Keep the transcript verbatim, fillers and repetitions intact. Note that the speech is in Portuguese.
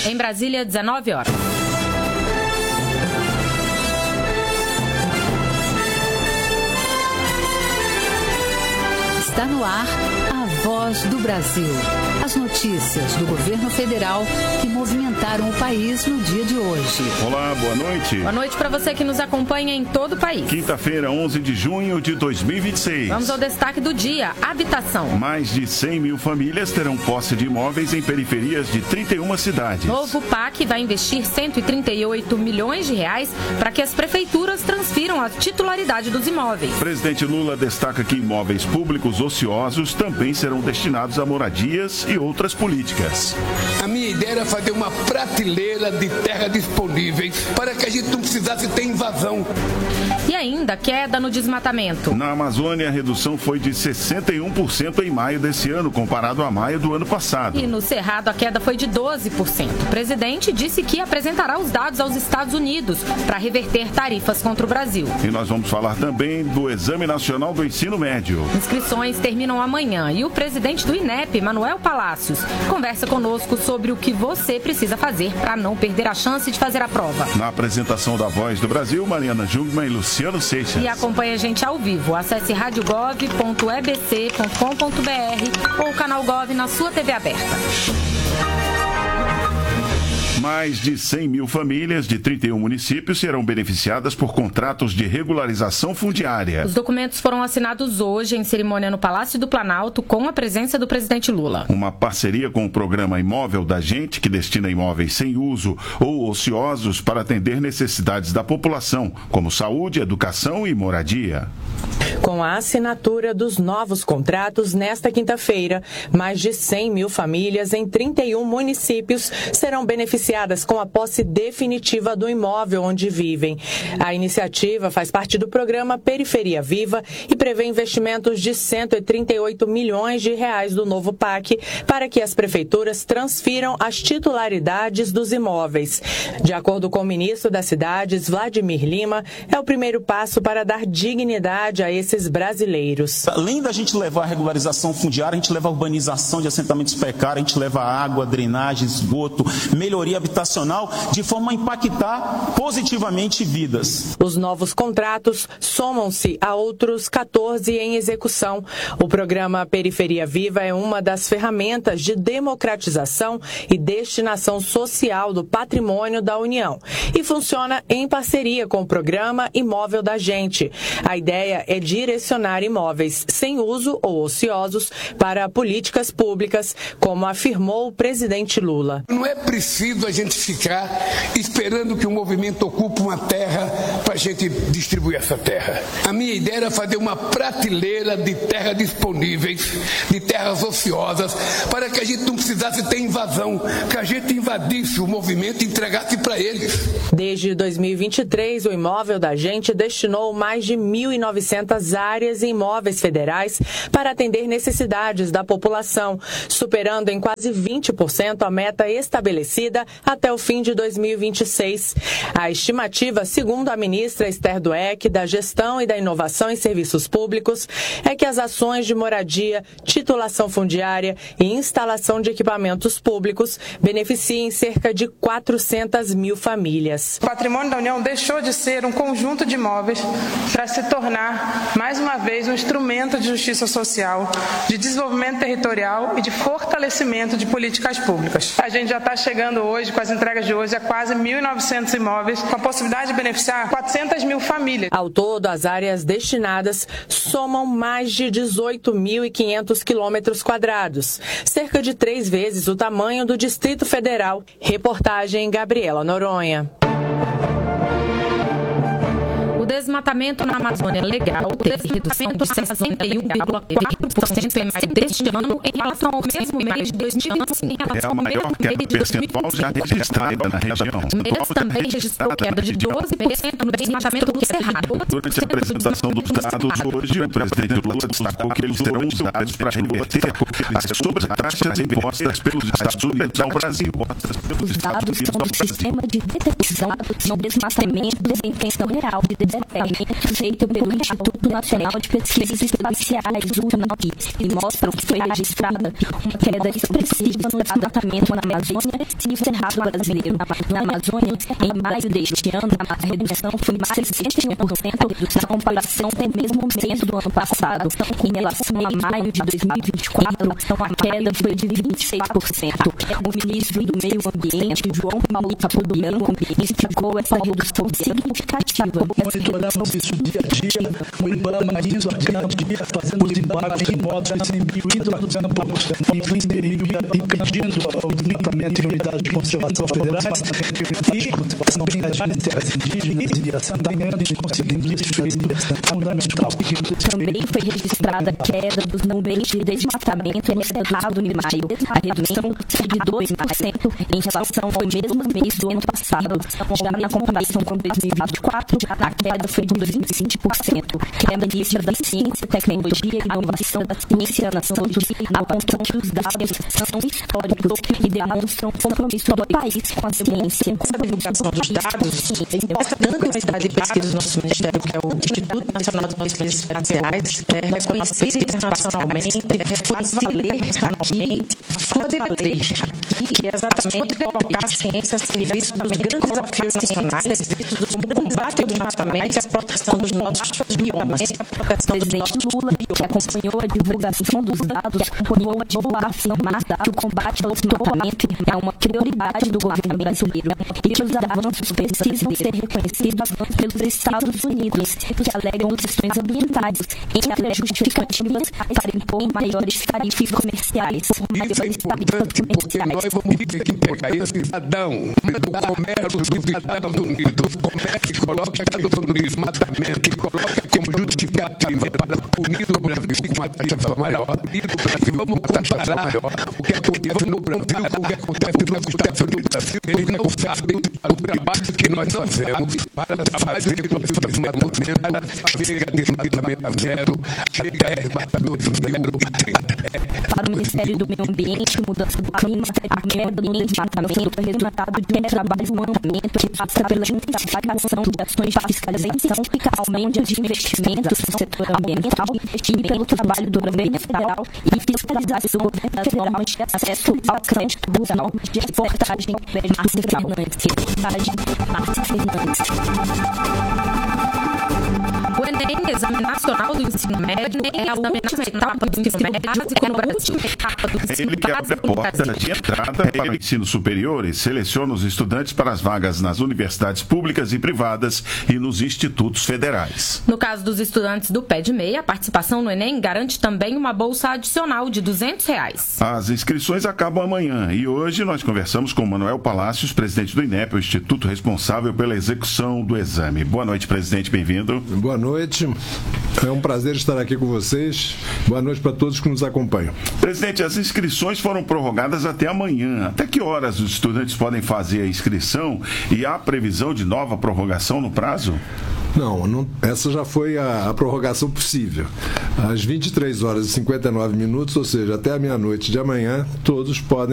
Em Brasília, dezenove horas. Está no ar a Voz do Brasil. As notícias do governo federal que movimentaram o país no dia de hoje. Olá, boa noite. Boa noite para você que nos acompanha em todo o país. Quinta-feira, onze de junho de dois mil e vinte e seis. Vamos ao destaque do dia: habitação. Mais de cem mil famílias terão posse de imóveis em periferias de trinta e uma cidades. Novo P A C vai investir cento e trinta e oito milhões de reais para que as prefeituras transfiram a titularidade dos imóveis. Presidente Lula destaca que imóveis públicos ociosos também serão destinados a moradias e outras políticas. A minha ideia era fazer uma prateleira de terra disponíveis para que a gente não precisasse ter invasão. E ainda queda no desmatamento. Na Amazônia, a redução foi de sessenta e um por cento em maio desse ano, comparado a maio do ano passado. E no Cerrado, a queda foi de doze por cento. O presidente disse que apresentará os dados aos Estados Unidos para reverter tarifas contra o Brasil. E nós vamos falar também do Exame Nacional do Ensino Médio. Inscrições terminam amanhã e o presidente do I N E P, Manuel Palácios, conversa conosco sobre o que você precisa fazer para não perder a chance de fazer a prova. Na apresentação da Voz do Brasil, Mariana Jungmann e Luciano Seixas. E acompanhe a gente ao vivo. Acesse rádio gov ponto e b c ponto com ponto b r ou o canal Gov na sua T V aberta. Mais de cem mil famílias de trinta e um municípios serão beneficiadas por contratos de regularização fundiária. Os documentos foram assinados hoje em cerimônia no Palácio do Planalto com a presença do presidente Lula. Uma parceria com o programa Imóvel da Gente, que destina imóveis sem uso ou ociosos para atender necessidades da população, como saúde, educação e moradia. Com a assinatura dos novos contratos nesta quinta-feira, mais de cem mil famílias em trinta e um municípios serão beneficiadas com a posse definitiva do imóvel onde vivem. A iniciativa faz parte do programa Periferia Viva e prevê investimentos de cento e trinta e oito milhões de reais do novo P A C para que as prefeituras transfiram as titularidades dos imóveis. De acordo com o ministro das Cidades, Vladimir Lima, é o primeiro passo para dar dignidade a esses brasileiros. Além da gente levar a regularização fundiária, a gente leva a urbanização de assentamentos precários, a gente leva água, drenagem, esgoto, melhoria habitacional, de forma a impactar positivamente vidas. Os novos contratos somam-se a outros quatorze em execução. O programa Periferia Viva é uma das ferramentas de democratização e destinação social do patrimônio da União e funciona em parceria com o programa Imóvel da Gente. A ideia é direcionar imóveis sem uso ou ociosos para políticas públicas, como afirmou o presidente Lula. Não é preciso a gente ficar esperando que o movimento ocupe uma terra para a gente distribuir essa terra. A minha ideia era fazer uma prateleira de terra disponíveis, de terras ociosas, para que a gente não precisasse ter invasão, que a gente invadisse o movimento e entregasse para eles. Desde dois mil e vinte e três, o Imóvel da Gente destinou mais de mil e novecentas áreas e imóveis federais para atender necessidades da população, superando em quase vinte por cento a meta estabelecida até o fim de dois mil e vinte e seis. A estimativa, segundo a ministra Esther Dweck, da Gestão e da Inovação em Serviços Públicos, é que as ações de moradia, titulação fundiária e instalação de equipamentos públicos beneficiem cerca de quatrocentas mil famílias. O patrimônio da União deixou de ser um conjunto de imóveis para se tornar, mais uma vez, um instrumento de justiça social, de desenvolvimento territorial e de fortalecimento de políticas públicas. A gente já está chegando hoje, com as entregas de hoje, a quase mil e novecentos imóveis, com a possibilidade de beneficiar quatrocentas mil famílias. Ao todo, as áreas destinadas somam mais de dezoito mil e quinhentos quilômetros quadrados, cerca de três vezes o tamanho do Distrito Federal. Reportagem Gabriela Noronha. O desmatamento na Amazônia Legal teve redução de sessenta e um vírgula quatro por cento deste ano em relação ao mesmo mês de dois mil e vinte e cinco. É a maior queda percentual já registrada na região. O mês também registrou queda de doze por cento no desmatamento do Cerrado. Durante a apresentação dos dados hoje, o presidente Lula destacou que eles terão os dados para reverter as sobretaxas impostas pelos Estados Unidos ao Brasil. Os dados são do Sistema de Detecção do Desmatamento e Desinfecção Geral de levantamento feito pelo Instituto Nacional de Pesquisas Espaciais, o INAP, e mostram que foi registrada uma queda expressiva no desmatamento na Amazônia e no Cerrado brasileiro. Na Amazônia, em maio deste ano, a redução foi de sessenta e um por cento na comparação com o mesmo mês do ano passado. Em relação a maio de dois mil e vinte e quatro, a queda foi de vinte e seis por cento. O ministro do Meio Ambiente, João Paulo Capobianco, explicou essa redução significativa. Monitoramos isso dia a dia, o IBAMA diz a cada dia, fazendo os embarques remotos, incluindo a campo, influenciando o desmatamento em unidades de conservação federais e são bem as terras indígenas e a assentamento, conseguindo isso fundamental. Também foi registrada a queda dos números de desmatamento no Cerrado em maio. A redução foi de dois por cento em relação ao mesmo mês do ano passado. Já na comparação com dois mil e vinte e quatro, a queda foi de vinte e cinco por cento. A ministra da Ciência, Tecnologia e Inovação da Ciência na Saúde apontou que os dados são históricos e demonstram compromisso do país com a ciência. Com a divulgação dos dados, essa grande universidade de pesquisa do nosso Ministério, que é o Instituto Nacional de Pesquisas Espaciais, é reconhecido internacionalmente, faz valer nacionalmente, pode valer, que é exatamente colocar a ciência a serviço dos grandes desafios nacionais, como o combate ao desmatamento e a proteção dos nossos biomas. O presidente Lula, que acompanhou a divulgação dos dados, acompanhou a divulgação que o combate ao desmatamento é uma prioridade do governo brasileiro e que os avanços precisam ser reconhecidos pelos Estados Unidos, que alegam questões ambientais em até justificativas para impor maiores tarifas comerciais. Isso é importante porque nós vamos ter que pegar esse cidadão do comércio dos Estados Unidos, o comércio que coloca os Estados Unidos no desmatamento, que coloca como justificativa para punir o Brasil com uma tarifa maior. Vamos comparar o que acontece no Brasil com o que acontece nos Estados Unidos. Eles não sabem o trabalho que nós fazemos para fazer que nós fazemos chega a desmatamento zero, chega a desmatamento zero. Para o Ministério do Meio Ambiente e Mudança do Clima, a queda do desmatamento é resultado de um trabalho de andamento que passa pela intensificação de ações de fiscalização, aumento de investimentos no setor ambiental e pelo trabalho do governo federal e fiscalização federal de acesso ao crédito rural. De reportagem, Márcia Fernandes. Reportagem, Márcia Fernandes. O Enem, Exame Nacional do Ensino Médio, é a última etapa do ensino básico no Brasil. Ele que abre a porta de entrada para o ensino superior e seleciona os estudantes para as vagas nas universidades públicas e privadas e nos institutos federais. No caso dos estudantes do P E D MEI, a participação no Enem garante também uma bolsa adicional de duzentos reais. As inscrições acabam amanhã e hoje nós conversamos com Manuel Palácios, presidente do INEP, o instituto responsável pela execução do exame. Boa noite, presidente, bem-vindo. Boa noite. É um prazer estar aqui com vocês. Boa noite para todos que nos acompanham. Presidente, as inscrições foram prorrogadas até amanhã. Até que horas os estudantes podem fazer a inscrição e há previsão de nova prorrogação no prazo? Não, não, essa já foi a, a prorrogação possível. Às vinte e três horas e cinquenta e nove minutos, ou seja, até a meia-noite de amanhã, todos podem